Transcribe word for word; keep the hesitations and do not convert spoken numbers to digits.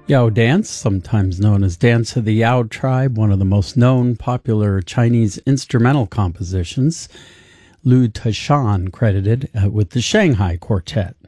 Yao dance, sometimes known as Dance of the Yao Tribe, one of the most known popular Chinese instrumental compositions. Liu Tashan credited uh, with the Shanghai Quartet.